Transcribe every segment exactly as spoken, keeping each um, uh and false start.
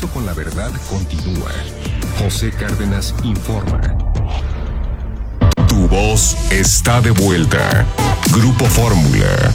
compromiso con la verdad continúa. José Cárdenas informa. Tu voz está de vuelta. Grupo Fórmula.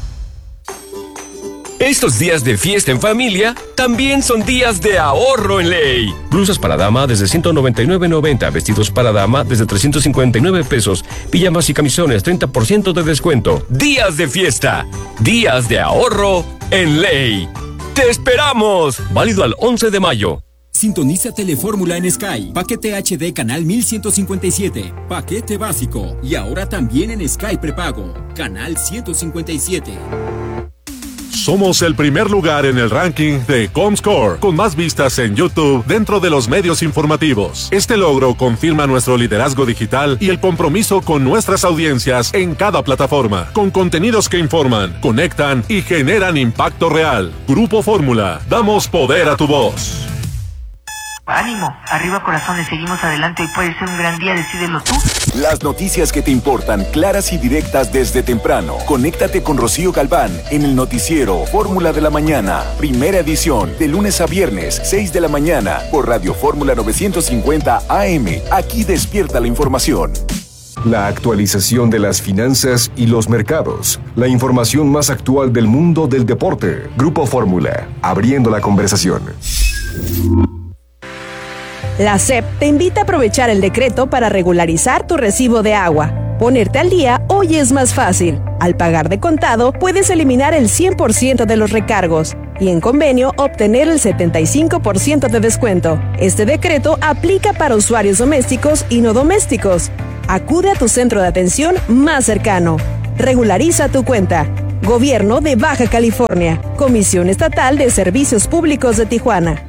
Estos días de fiesta en familia también son días de ahorro en Ley. Blusas para dama desde ciento noventa y nueve noventa, vestidos para dama desde trescientos cincuenta y nueve pesos, pijamas y camisones treinta por ciento de descuento. Días de fiesta, días de ahorro en Ley. ¡Te esperamos! Válido al once de mayo. Sintoniza Telefórmula en Sky. Paquete H D canal mil ciento cincuenta y siete. Paquete básico. Y ahora también en Sky prepago. Canal ciento cincuenta y siete. Somos el primer lugar en el ranking de Comscore, con más vistas en YouTube dentro de los medios informativos. Este logro confirma nuestro liderazgo digital y el compromiso con nuestras audiencias en cada plataforma, con contenidos que informan, conectan y generan impacto real. Grupo Fórmula, damos poder a tu voz. Ánimo, arriba corazones, seguimos adelante, hoy puede ser un gran día, decídelo tú. Las noticias que te importan, claras y directas desde temprano. Conéctate con Rocío Galván en el noticiero Fórmula de la Mañana, primera edición, de lunes a viernes, seis de la mañana, por Radio Fórmula novecientos cincuenta A M. Aquí despierta la información. La actualización de las finanzas y los mercados. La información más actual del mundo del deporte. Grupo Fórmula, abriendo la conversación. La S E P te invita a aprovechar el decreto para regularizar tu recibo de agua. Ponerte al día hoy es más fácil. Al pagar de contado, puedes eliminar el cien por ciento de los recargos y en convenio obtener el setenta y cinco por ciento de descuento. Este decreto aplica para usuarios domésticos y no domésticos. Acude a tu centro de atención más cercano. Regulariza tu cuenta. Gobierno de Baja California. Comisión Estatal de Servicios Públicos de Tijuana.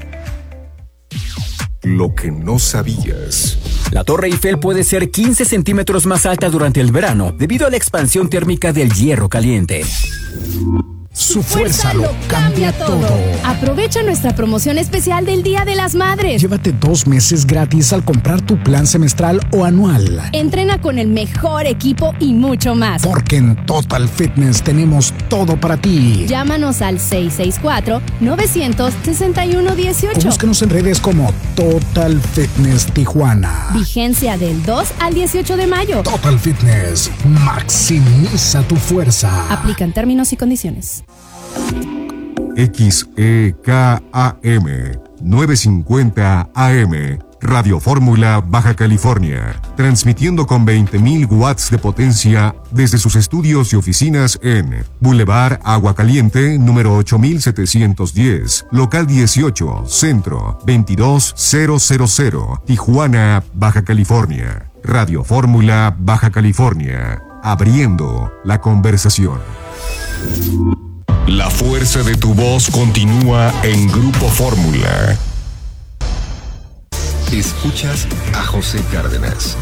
Lo que no sabías. La Torre Eiffel puede ser quince centímetros más alta durante el verano debido a la expansión térmica del hierro caliente. Su fuerza lo cambia todo. Aprovecha nuestra promoción especial del Día de las Madres. Llévate dos meses gratis al comprar tu plan semestral o anual. Entrena con el mejor equipo y mucho más. Porque en Total Fitness tenemos todo para ti. Llámanos al seis seis cuatro, nueve seis uno, uno ocho. O búscanos en redes como Total Fitness Tijuana. Vigencia del dos al dieciocho de mayo. Total Fitness. Maximiza tu fuerza. Aplican términos y condiciones. X E K A M novecientos cincuenta A M, Radio Fórmula Baja California, transmitiendo con veinte mil watts de potencia desde sus estudios y oficinas en Boulevard Agua Caliente, número ocho mil setecientos diez, local dieciocho, centro, veintidós mil, Tijuana, Baja California. Radio Fórmula Baja California, abriendo la conversación. La fuerza de tu voz continúa en Grupo Fórmula. Escuchas a José Cárdenas.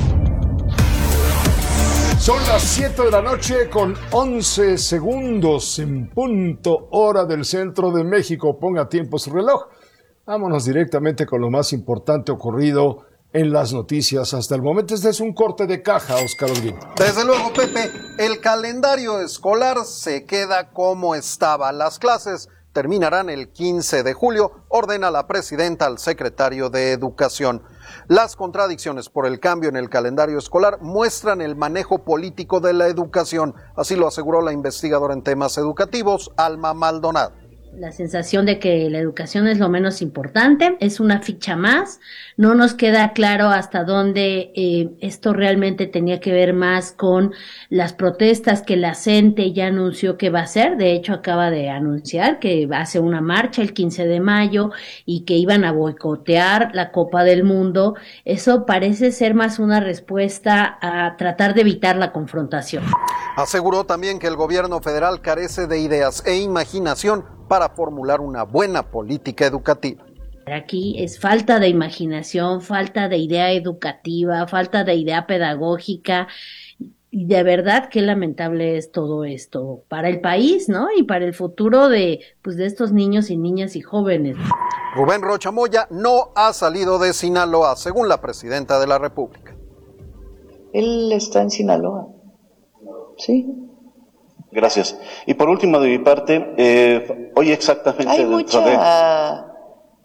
Son las siete de la noche con once segundos en punto hora del centro de México. Ponga tiempo su reloj. Vámonos directamente con lo más importante ocurrido en las noticias hasta el momento. Este es un corte de caja, Óscar Holguín. Desde luego, Pepe, el calendario escolar se queda como estaba. Las clases terminarán el quince de julio, ordena la presidenta al secretario de Educación. Las contradicciones por el cambio en el calendario escolar muestran el manejo político de la educación, así lo aseguró la investigadora en temas educativos, Alma Maldonado. La sensación de que la educación es lo menos importante, es una ficha más, no nos queda claro hasta dónde eh, esto realmente tenía que ver más con las protestas que la CENTE ya anunció que va a hacer. De hecho acaba de anunciar que hace una marcha el quince de mayo y que iban a boicotear la Copa del Mundo. Eso parece ser más una respuesta a tratar de evitar la confrontación. Aseguró también que el gobierno federal carece de ideas e imaginación para formular una buena política educativa. Aquí es falta de imaginación, falta de idea educativa, falta de idea pedagógica, y de verdad qué lamentable es todo esto para el país, ¿no? Y para el futuro de, pues, de estos niños y niñas y jóvenes. Rubén Rocha Moya no ha salido de Sinaloa, según la presidenta de la República. Él está en Sinaloa, sí. Gracias. Y por último, de mi parte, eh, hoy exactamente hay dentro mucha, de...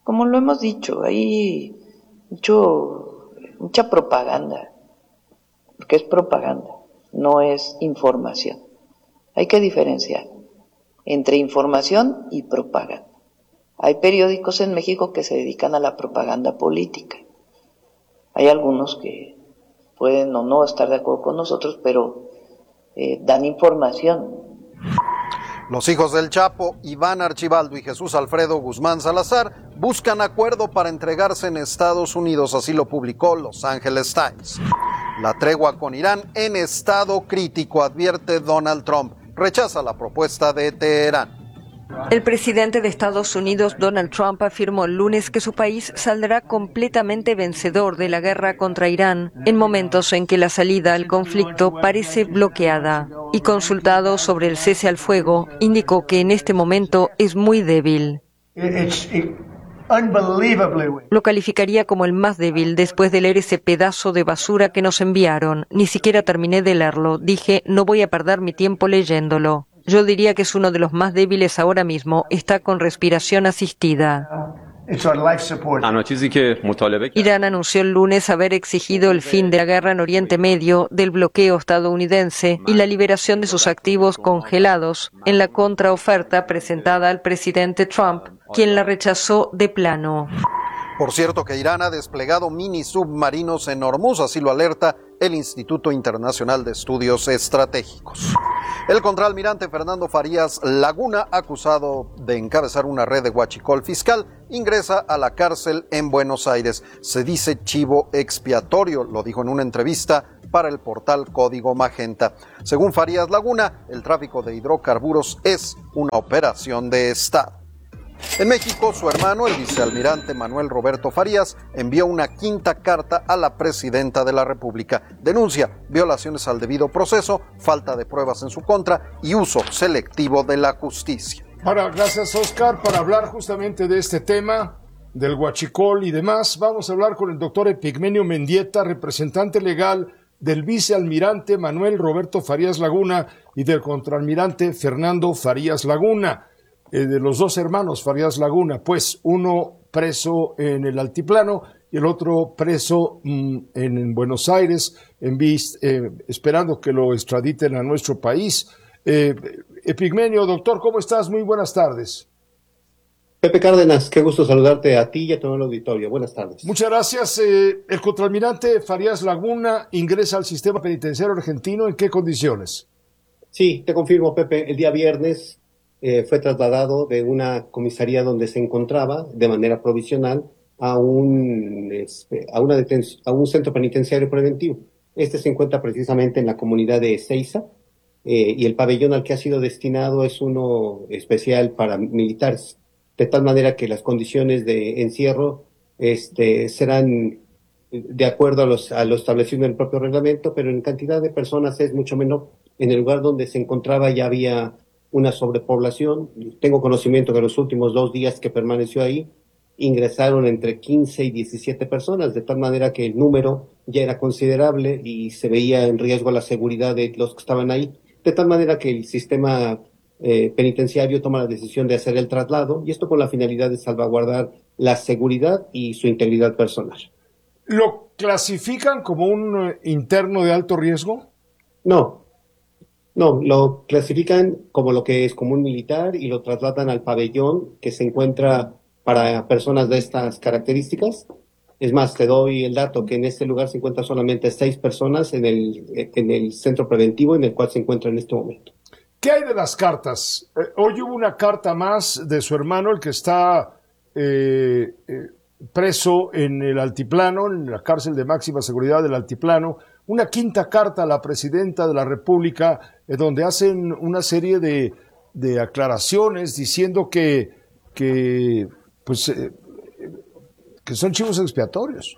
Como lo hemos dicho, hay mucho, mucha propaganda, porque es propaganda, no es información. Hay que diferenciar entre información y propaganda. Hay periódicos en México que se dedican a la propaganda política. Hay algunos que pueden o no estar de acuerdo con nosotros, pero eh, dan información. Los hijos del Chapo, Iván Archibaldo y Jesús Alfredo Guzmán Salazar, buscan acuerdo para entregarse en Estados Unidos, así lo publicó Los Angeles Times. La tregua con Irán en estado crítico, advierte Donald Trump. Rechaza la propuesta de Teherán. El presidente de Estados Unidos, Donald Trump, afirmó el lunes que su país saldrá completamente vencedor de la guerra contra Irán en momentos en que la salida al conflicto parece bloqueada. Y consultado sobre el cese al fuego, indicó que en este momento es muy débil. Lo calificaría como el más débil después de leer ese pedazo de basura que nos enviaron. Ni siquiera terminé de leerlo. Dije, no voy a perder mi tiempo leyéndolo. Yo diría que es uno de los más débiles ahora mismo. Está con respiración asistida. Irán anunció el lunes haber exigido el fin de la guerra en Oriente Medio, del bloqueo estadounidense y la liberación de sus activos congelados en la contraoferta presentada al presidente Trump, quien la rechazó de plano. Por cierto que Irán ha desplegado mini submarinos en Hormuz, así lo alerta el Instituto Internacional de Estudios Estratégicos. El contraalmirante Fernando Farías Laguna, acusado de encabezar una red de huachicol fiscal, ingresa a la cárcel en Buenos Aires. Se dice chivo expiatorio, lo dijo en una entrevista para el portal Código Magenta. Según Farías Laguna, el tráfico de hidrocarburos es una operación de Estado. En México, su hermano, el vicealmirante Manuel Roberto Farías, envió una quinta carta a la presidenta de la República. Denuncia violaciones al debido proceso, falta de pruebas en su contra y uso selectivo de la justicia. Ahora, gracias, Oscar, para hablar justamente de este tema, del huachicol y demás. Vamos a hablar con el doctor Epigmenio Mendieta, representante legal del vicealmirante Manuel Roberto Farías Laguna y del contraalmirante Fernando Farías Laguna. Eh, de los dos hermanos Farías Laguna, pues uno preso en el Altiplano y el otro preso mmm, en, en Buenos Aires, en vis, eh, esperando que lo extraditen a nuestro país. Eh, Epigmenio, doctor, ¿cómo estás? Muy buenas tardes. Pepe Cárdenas, qué gusto saludarte a ti y a todo el auditorio. Buenas tardes. Muchas gracias. Eh, el contraalmirante Farías Laguna ingresa al sistema penitenciario argentino, ¿en qué condiciones? Sí, te confirmo, Pepe, el día viernes Eh, fue trasladado de una comisaría donde se encontraba de manera provisional a un, este, a, una deten- a un centro penitenciario preventivo. Este se encuentra precisamente en la comunidad de Ezeiza eh, y el pabellón al que ha sido destinado es uno especial para militares, de tal manera que las condiciones de encierro este, serán de acuerdo a, los, a lo establecido en el propio reglamento, pero en cantidad de personas es mucho menor. En el lugar donde se encontraba ya había una sobrepoblación. Tengo conocimiento que los últimos dos días que permaneció ahí ingresaron entre quince y diecisiete personas, de tal manera que el número ya era considerable y se veía en riesgo la seguridad de los que estaban ahí, de tal manera que el sistema eh, penitenciario toma la decisión de hacer el traslado, y esto con la finalidad de salvaguardar la seguridad y su integridad personal. ¿Lo clasifican como un eh, interno de alto riesgo? No. No, lo clasifican como lo que es como un militar y lo trasladan al pabellón que se encuentra para personas de estas características. Es más, te doy el dato que en este lugar se encuentran solamente seis personas en el, en el centro preventivo en el cual se encuentra en este momento. ¿Qué hay de las cartas? Eh, hoy hubo una carta más de su hermano, el que está eh, eh, preso en el Altiplano, en la cárcel de máxima seguridad del Altiplano. Una quinta carta a la presidenta de la República, eh, donde hacen una serie de, de aclaraciones diciendo que, que, pues, eh, que son chivos expiatorios.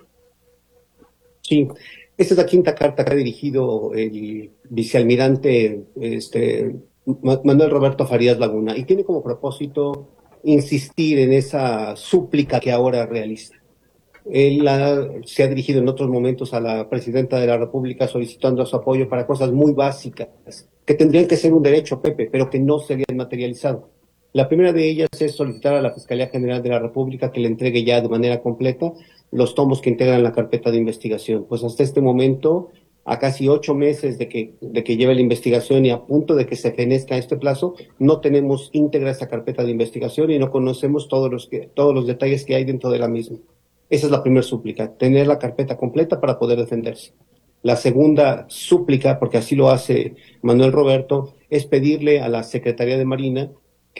Sí, esta es la quinta carta que ha dirigido el vicealmirante este, Manuel Roberto Farías Laguna, y tiene como propósito insistir en esa súplica que ahora realiza. Él ha, se ha dirigido en otros momentos a la presidenta de la República solicitando su apoyo para cosas muy básicas, que tendrían que ser un derecho, Pepe, pero que no se habían materializado. La primera de ellas es solicitar a la Fiscalía General de la República que le entregue ya de manera completa los tomos que integran la carpeta de investigación. Pues hasta este momento, a casi ocho meses de que, de que lleve la investigación y a punto de que se fenezca este plazo, no tenemos íntegra esa carpeta de investigación y no conocemos todos los, que, todos los detalles que hay dentro de la misma. Esa es la primera súplica, tener la carpeta completa para poder defenderse. La segunda súplica, porque así lo hace Manuel Roberto, es pedirle a la Secretaría de Marina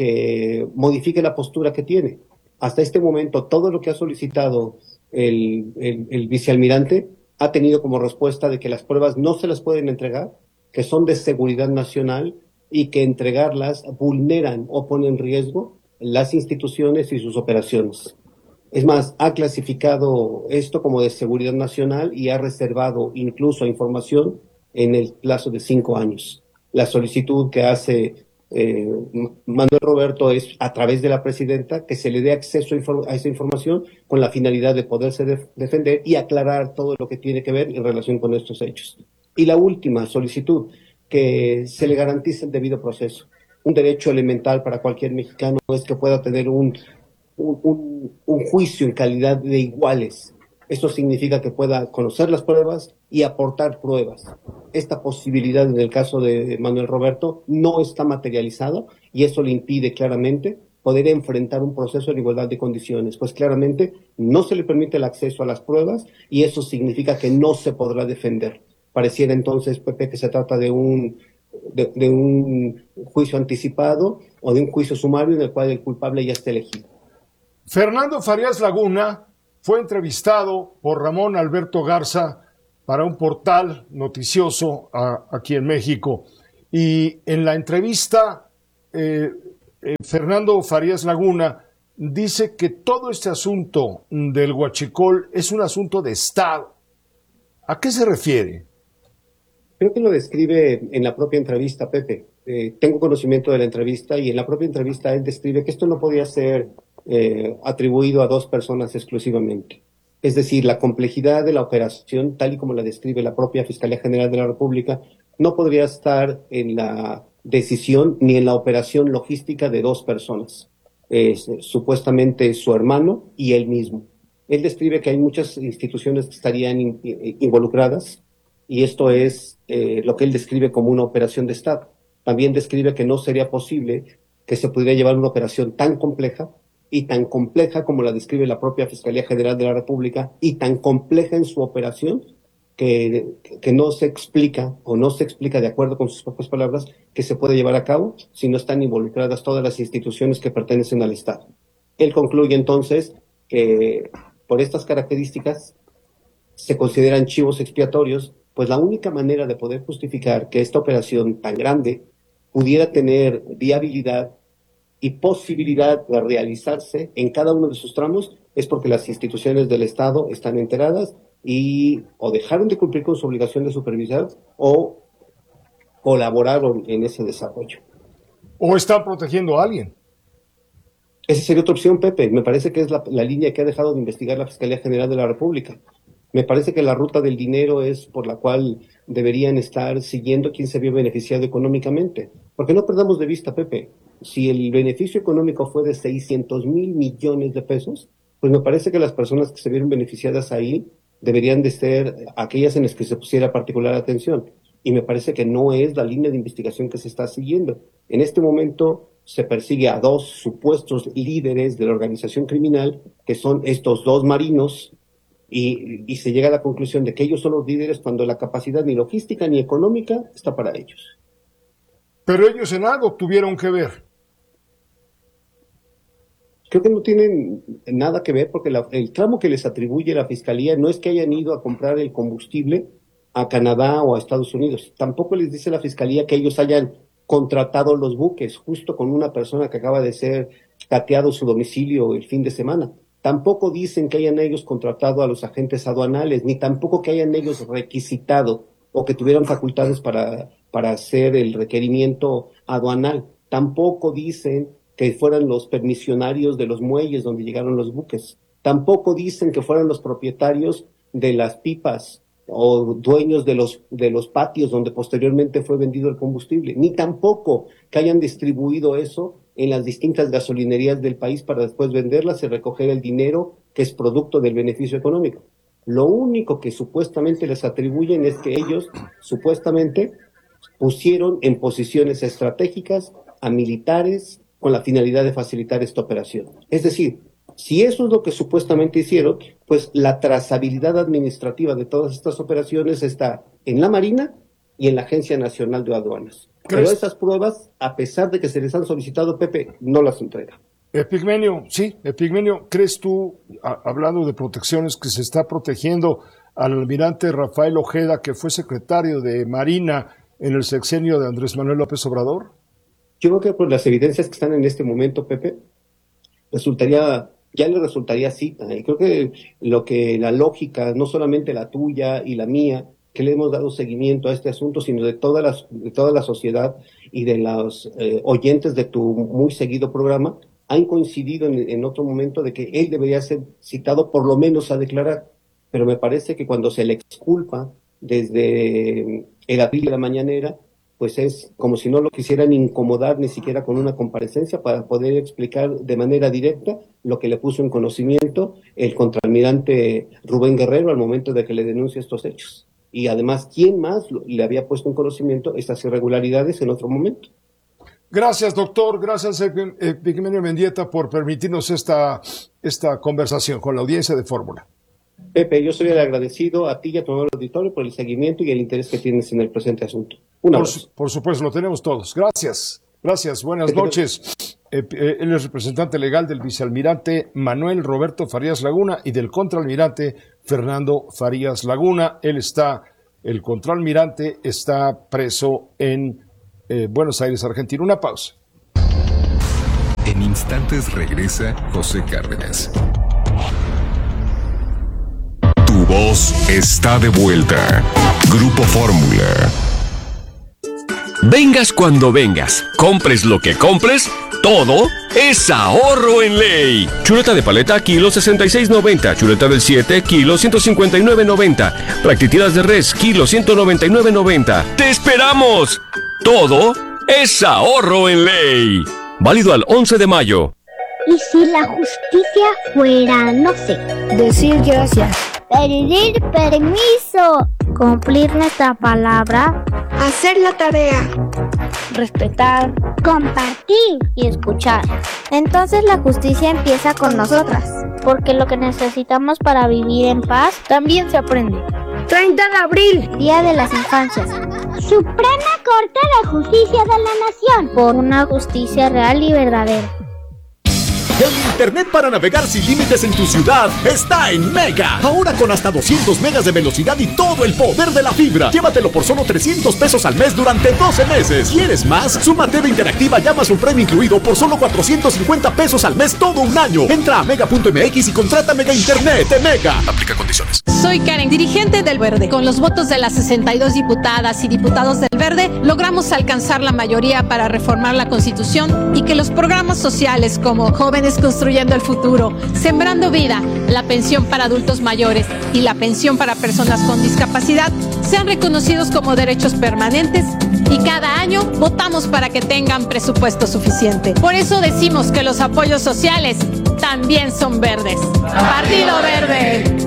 que modifique la postura que tiene. Hasta este momento, todo lo que ha solicitado el, el, el vicealmirante ha tenido como respuesta de que las pruebas no se las pueden entregar, que son de seguridad nacional y que entregarlas vulneran o ponen en riesgo las instituciones y sus operaciones. Es más, ha clasificado esto como de seguridad nacional y ha reservado incluso información en el plazo de cinco años. La solicitud que hace eh, Manuel Roberto es a través de la presidenta que se le dé acceso a, inform- a esa información con la finalidad de poderse def- defender y aclarar todo lo que tiene que ver en relación con estos hechos. Y la última solicitud, que se le garantice el debido proceso. Un derecho elemental para cualquier mexicano es que pueda tener un, un, un, un juicio en calidad de iguales. Esto significa que pueda conocer las pruebas y aportar pruebas. Esta posibilidad en el caso de Manuel Roberto no está materializada y eso le impide claramente poder enfrentar un proceso en igualdad de condiciones, pues claramente no se le permite el acceso a las pruebas y eso significa que no se podrá defender. Pareciera entonces, Pepe, que se trata de un, de, de un juicio anticipado o de un juicio sumario en el cual el culpable ya está elegido. Fernando Farías Laguna fue entrevistado por Ramón Alberto Garza para un portal noticioso a, aquí en México. Y en la entrevista, eh, eh, Fernando Farías Laguna dice que todo este asunto del huachicol es un asunto de Estado. ¿A qué se refiere? Creo que lo describe en la propia entrevista, Pepe. Eh, tengo conocimiento de la entrevista y en la propia entrevista él describe que esto no podía ser eh, atribuido a dos personas exclusivamente. Es decir, la complejidad de la operación, tal y como la describe la propia Fiscalía General de la República, no podría estar en la decisión ni en la operación logística de dos personas, eh, supuestamente su hermano y él mismo. Él describe que hay muchas instituciones que estarían in, involucradas y esto es eh, lo que él describe como una operación de Estado. También describe que no sería posible que se pudiera llevar una operación tan compleja y tan compleja como la describe la propia Fiscalía General de la República y tan compleja en su operación que, que no se explica o no se explica de acuerdo con sus propias palabras que se puede llevar a cabo si no están involucradas todas las instituciones que pertenecen al Estado. Él concluye entonces que por estas características se consideran chivos expiatorios, pues la única manera de poder justificar que esta operación tan grande pudiera tener viabilidad y posibilidad de realizarse en cada uno de sus tramos es porque las instituciones del Estado están enteradas y o dejaron de cumplir con su obligación de supervisar o colaboraron en ese desarrollo. ¿O están protegiendo a alguien? Esa sería otra opción, Pepe. Me parece que es la, la línea que ha dejado de investigar la Fiscalía General de la República. Me parece que la ruta del dinero es por la cual deberían estar siguiendo quién se vio beneficiado económicamente. Porque no perdamos de vista, Pepe, si el beneficio económico fue de seiscientos mil millones de pesos, pues me parece que las personas que se vieron beneficiadas ahí deberían de ser aquellas en las que se pusiera particular atención. Y me parece que no es la línea de investigación que se está siguiendo. En este momento se persigue a dos supuestos líderes de la organización criminal, que son estos dos marinos, y, y se llega a la conclusión de que ellos son los líderes cuando la capacidad ni logística ni económica está para ellos. Pero ellos en algo tuvieron que ver. Creo que no tienen nada que ver porque la, el tramo que les atribuye la Fiscalía no es que hayan ido a comprar el combustible a Canadá o a Estados Unidos. Tampoco les dice la Fiscalía que ellos hayan contratado los buques justo con una persona que acaba de ser cateado su domicilio el fin de semana. Tampoco dicen que hayan ellos contratado a los agentes aduanales, ni tampoco que hayan ellos requisitado o que tuvieran facultades para, para hacer el requerimiento aduanal. Tampoco dicen que fueran los permisionarios de los muelles donde llegaron los buques. Tampoco dicen que fueran los propietarios de las pipas o dueños de los, de los patios donde posteriormente fue vendido el combustible. Ni tampoco que hayan distribuido eso en las distintas gasolinerías del país para después venderlas y recoger el dinero que es producto del beneficio económico. Lo único que supuestamente les atribuyen es que ellos supuestamente pusieron en posiciones estratégicas a militares con la finalidad de facilitar esta operación. Es decir, si eso es lo que supuestamente hicieron, pues la trazabilidad administrativa de todas estas operaciones está en la Marina y en la Agencia Nacional de Aduanas. Pero esas pruebas, a pesar de que se les han solicitado, Pepe, no las entrega. Epigmenio, sí, Epigmenio, ¿crees tú, a, hablando de protecciones, que se está protegiendo al almirante Rafael Ojeda, que fue secretario de Marina en el sexenio de Andrés Manuel López Obrador? Yo creo que por las evidencias que están en este momento, Pepe, resultaría, ya le resultaría cita. Y creo que lo que la lógica, no solamente la tuya y la mía, que le hemos dado seguimiento a este asunto, sino de toda la, de toda la sociedad y de los eh, oyentes de tu muy seguido programa, han coincidido en, en otro momento de que él debería ser citado por lo menos a declarar. Pero me parece que cuando se le exculpa desde el abril de la mañanera, pues es como si no lo quisieran incomodar ni siquiera con una comparecencia para poder explicar de manera directa lo que le puso en conocimiento el contraalmirante Rubén Guerrero al momento de que le denuncia estos hechos. Y además, ¿quién más le había puesto en conocimiento estas irregularidades en otro momento? Gracias, doctor. Gracias, Epigmenio Mendieta, por permitirnos esta, esta conversación con la audiencia de Fórmula. Pepe, yo soy el agradecido a ti y a tu auditorio por el seguimiento y el interés que tienes en el presente asunto. Un abrazo. Por, por supuesto, lo tenemos todos. Gracias. Gracias. Buenas noches. Eh, eh, él es representante legal del vicealmirante Manuel Roberto Farías Laguna y del contraalmirante Fernando Farías Laguna. Él está, el contraalmirante está preso en eh, Buenos Aires, Argentina. Una pausa. En instantes regresa José Cárdenas. Tu voz está de vuelta. Grupo Fórmula. Vengas cuando vengas, compres lo que compres, todo es ahorro en ley. Chuleta de paleta, kilo sesenta y seis noventa. Chuleta del siete, kilo ciento cincuenta y nueve noventa. Practitilas de res, kilo ciento noventa y nueve noventa. ¡Te esperamos! Todo es ahorro en ley. Válido al once de mayo. ¿Y si la justicia fuera, no sé, decir gracias, pedir permiso, cumplir nuestra palabra, hacer la tarea, respetar, compartir y escuchar? Entonces la justicia empieza con nosotras, porque lo que necesitamos para vivir en paz también se aprende. treinta de abril, Día de las Infancias. Suprema Corte de Justicia de la Nación, por una justicia real y verdadera. El internet para navegar sin límites en tu ciudad está en Mega. Ahora con hasta doscientos megas de velocidad y todo el poder de la fibra. Llévatelo por solo trescientos pesos al mes durante doce meses. ¿Quieres más? Suma T V Interactiva y Amazon Prime incluido por solo cuatrocientos cincuenta pesos al mes todo un año. Entra a mega punto m x y contrata Mega Internet de Mega. Aplica condiciones. Soy Karen, dirigente del Verde. Con los votos de las sesenta y dos diputadas y diputados del Verde, logramos alcanzar la mayoría para reformar la Constitución y que los programas sociales como Jóvenes Construyendo el Futuro, Sembrando Vida, la pensión para adultos mayores y la pensión para personas con discapacidad sean reconocidos como derechos permanentes y cada año votamos para que tengan presupuesto suficiente. Por eso decimos que los apoyos sociales también son verdes. Partido Verde.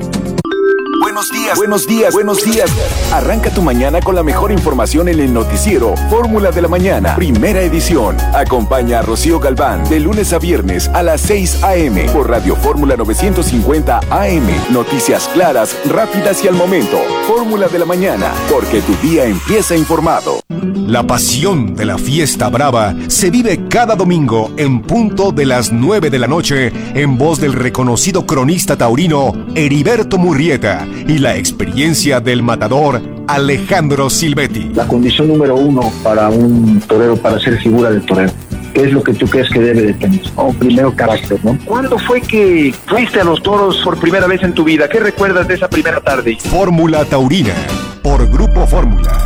Buenos días, buenos días, buenos días. Arranca tu mañana con la mejor información en el noticiero Fórmula de la Mañana, primera edición. Acompaña a Rocío Galván de lunes a viernes a las seis a eme por Radio Fórmula novecientos cincuenta A M. Noticias claras, rápidas y al momento. Fórmula de la Mañana, porque tu día empieza informado. La pasión de la fiesta brava se vive cada domingo en punto de las nueve de la noche en voz del reconocido cronista taurino Heriberto Murrieta y la experiencia del matador Alejandro Silvetti. La condición número uno para un torero, para ser figura del torero, ¿qué es lo que tú crees que debe de tener? Oh, primero, carácter, ¿no? ¿Cuándo fue que fuiste a los toros por primera vez en tu vida? ¿Qué recuerdas de esa primera tarde? Fórmula Taurina, por Grupo Fórmula.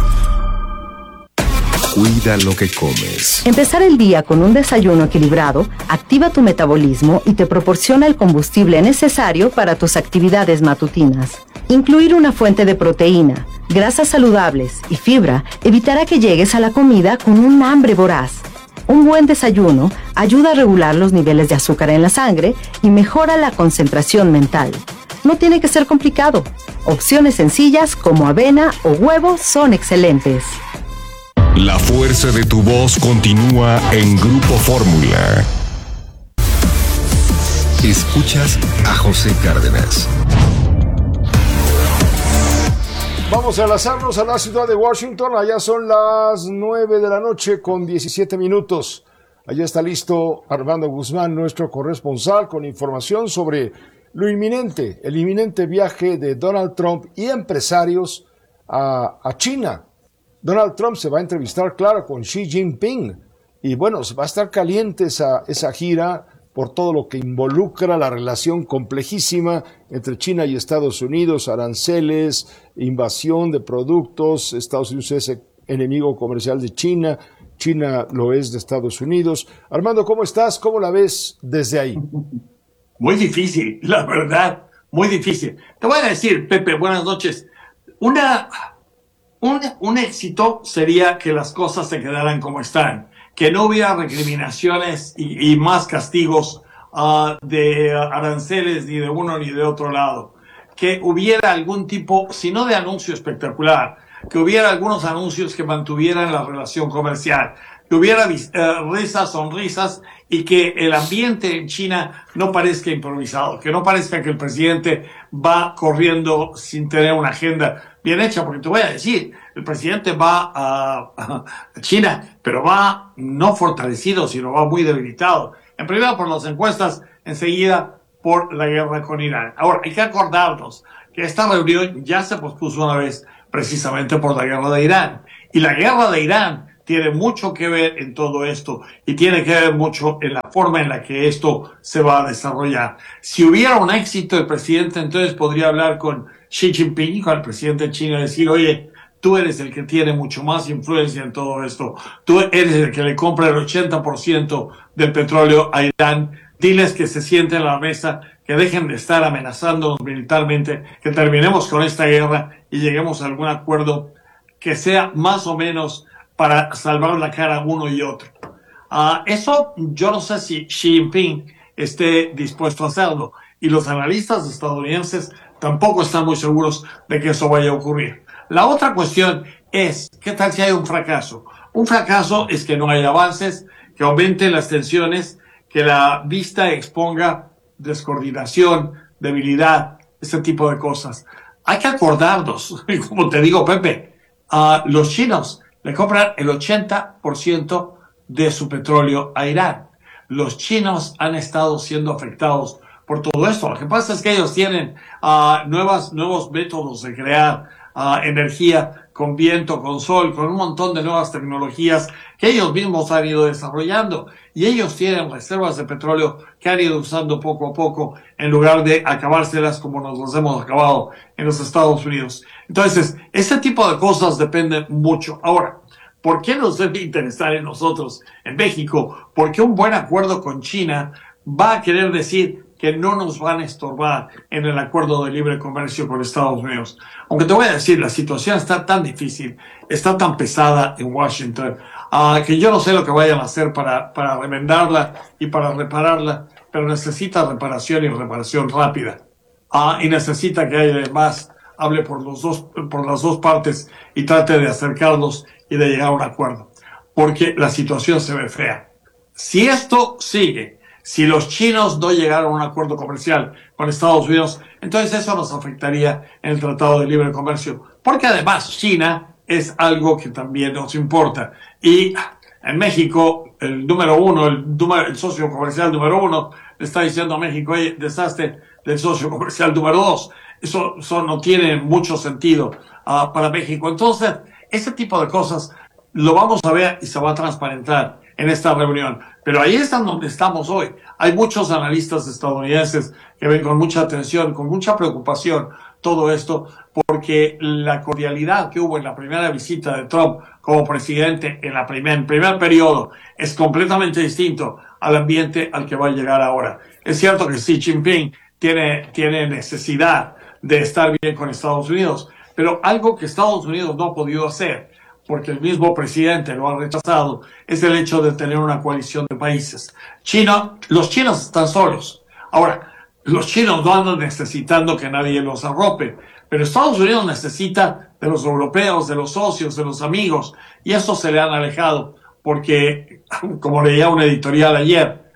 Cuida lo que comes. Empezar el día con un desayuno equilibrado activa tu metabolismo y te proporciona el combustible necesario para tus actividades matutinas. Incluir una fuente de proteína, grasas saludables y fibra evitará que llegues a la comida con un hambre voraz. Un buen desayuno ayuda a regular los niveles de azúcar en la sangre y mejora la concentración mental. No tiene que ser complicado. Opciones sencillas como avena o huevo son excelentes. La fuerza de tu voz continúa en Grupo Fórmula. Escuchas a José Cárdenas. Vamos a enlazarnos a la ciudad de Washington. Allá son las nueve de la noche con diecisiete minutos. Allá está listo Armando Guzmán, nuestro corresponsal, con información sobre lo inminente, el inminente viaje de Donald Trump y empresarios a, a China. Donald Trump se va a entrevistar, claro, con Xi Jinping. Y bueno, va a estar caliente esa, esa gira por todo lo que involucra la relación complejísima entre China y Estados Unidos, aranceles, invasión de productos. Estados Unidos es enemigo comercial de China, China lo es de Estados Unidos. Armando, ¿cómo estás? ¿Cómo la ves desde ahí? Muy difícil, la verdad, muy difícil. Te voy a decir, Pepe, buenas noches. Una, un, un éxito sería que las cosas se quedaran como están, que no hubiera recriminaciones y, y más castigos uh, de aranceles ni de uno ni de otro lado, que hubiera algún tipo, si no de anuncio espectacular, que hubiera algunos anuncios que mantuvieran la relación comercial, que hubiera uh, risas, sonrisas y que el ambiente en China no parezca improvisado, que no parezca que el presidente va corriendo sin tener una agenda bien hecha, porque te voy a decir, el presidente va a, a China, pero va no fortalecido, sino va muy debilitado. En primer lugar por las encuestas, enseguida por la guerra con Irán. Ahora, hay que acordarnos que esta reunión ya se pospuso una vez precisamente por la guerra de Irán. Y la guerra de Irán tiene mucho que ver en todo esto y tiene que ver mucho en la forma en la que esto se va a desarrollar. Si hubiera un éxito, el presidente entonces podría hablar con Xi Jinping, con el presidente chino, y decir, oye, tú eres el que tiene mucho más influencia en todo esto. Tú eres el que le compra el ochenta por ciento del petróleo a Irán. Diles que se sienten en la mesa, que dejen de estar amenazándonos militarmente, que terminemos con esta guerra y lleguemos a algún acuerdo que sea más o menos para salvar la cara uno y otro. Uh, eso yo no sé si Xi Jinping esté dispuesto a hacerlo. Y los analistas estadounidenses tampoco están muy seguros de que eso vaya a ocurrir. La otra cuestión es, ¿qué tal si hay un fracaso? Un fracaso es que no hay avances, que aumenten las tensiones, que la vista exponga descoordinación, debilidad, ese tipo de cosas. Hay que acordarnos, como te digo, Pepe, a uh, los chinos le compran el ochenta por ciento de su petróleo a Irán. Los chinos han estado siendo afectados por todo esto. Lo que pasa es que ellos tienen uh, nuevas, nuevos métodos de crear uh, energía con viento, con sol, con un montón de nuevas tecnologías que ellos mismos han ido desarrollando. Y ellos tienen reservas de petróleo que han ido usando poco a poco en lugar de acabárselas como nos las hemos acabado en los Estados Unidos. Entonces, ese tipo de cosas dependen mucho. Ahora, ¿por qué nos debe interesar en nosotros, en México? Porque un buen acuerdo con China va a querer decir que no nos van a estorbar en el acuerdo de libre comercio con Estados Unidos. Aunque te voy a decir, la situación está tan difícil, está tan pesada en Washington, uh, que yo no sé lo que vayan a hacer para, para remendarla y para repararla, pero necesita reparación y reparación rápida. Uh, y necesita que además hable por los dos, por las dos partes y trate de acercarlos y de llegar a un acuerdo. Porque la situación se ve fea. Si esto sigue, si los chinos no llegaron a un acuerdo comercial con Estados Unidos, entonces eso nos afectaría en el Tratado de Libre Comercio. Porque además China es algo que también nos importa. Y en México, el número uno, el, número, el socio comercial número uno, le está diciendo a México, oye, deshazte del socio comercial número dos. Eso, eso no tiene mucho sentido uh, para México. Entonces, ese tipo de cosas lo vamos a ver y se va a transparentar en esta reunión. Pero ahí es donde estamos hoy. Hay muchos analistas estadounidenses que ven con mucha atención, con mucha preocupación todo esto, porque la cordialidad que hubo en la primera visita de Trump como presidente en la primer, en primer periodo es completamente distinto al ambiente al que va a llegar ahora. Es cierto que Xi Jinping tiene, tiene necesidad de estar bien con Estados Unidos, pero algo que Estados Unidos no ha podido hacer porque el mismo presidente lo ha rechazado, es el hecho de tener una coalición de países. China, los chinos están solos. Ahora, los chinos no andan necesitando que nadie los arrope, pero Estados Unidos necesita de los europeos, de los socios, de los amigos, y eso se le han alejado, porque, como leía un editorial ayer,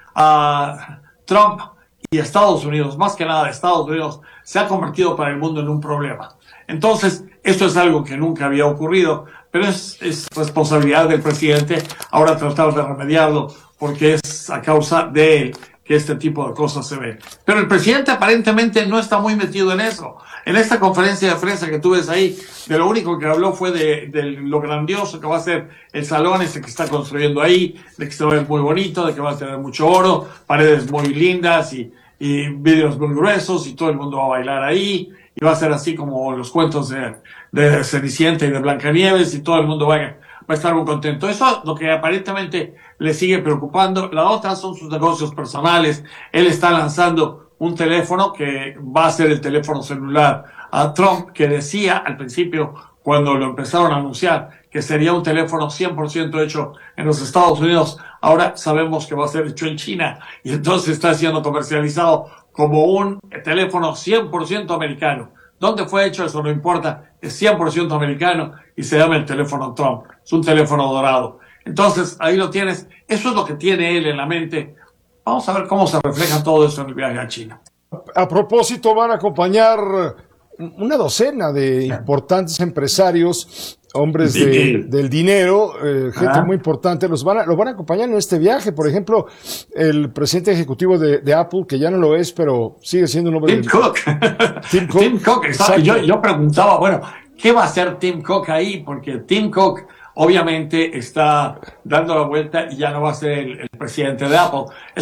a Trump y Estados Unidos, más que nada Estados Unidos, se ha convertido para el mundo en un problema. Entonces, esto es algo que nunca había ocurrido, pero es, es responsabilidad del presidente ahora tratar de remediarlo, porque es a causa de él que este tipo de cosas se ven. Pero el presidente aparentemente no está muy metido en eso. En esta conferencia de prensa que tú ves ahí, de lo único que habló fue de, de lo grandioso que va a ser el salón ese que está construyendo ahí, de que se va a ver muy bonito, de que va a tener mucho oro, paredes muy lindas y, y vidrios muy gruesos, y todo el mundo va a bailar ahí, y va a ser así como los cuentos de, de Cenicienta y de Blancanieves, y todo el mundo va a, va a estar muy contento. Eso es lo que aparentemente le sigue preocupando. La otra son sus negocios personales. Él está lanzando un teléfono que va a ser el teléfono celular a Trump, que decía al principio, cuando lo empezaron a anunciar, que sería un teléfono cien por ciento hecho en los Estados Unidos. Ahora sabemos que va a ser hecho en China, y entonces está siendo comercializado como un teléfono cien por ciento americano. ¿Dónde fue hecho? Eso no importa. Es cien por ciento americano y se llama el teléfono Trump. Es un teléfono dorado. Entonces, ahí lo tienes. Eso es lo que tiene él en la mente. Vamos a ver cómo se refleja todo eso en el viaje a China. A propósito, van a acompañar una docena de importantes empresarios, hombres de, del dinero, eh, gente ah. muy importante, los van a, los van a acompañar en este viaje. Por ejemplo, el presidente ejecutivo de, de Apple, que ya no lo es, pero sigue siendo un hombre Tim de... Cook. Tim Cook. Tim Cook, exacto. Yo, yo preguntaba, bueno, ¿qué va a hacer Tim Cook ahí? Porque Tim Cook obviamente está dando la vuelta y ya no va a ser el, el presidente de Apple. Es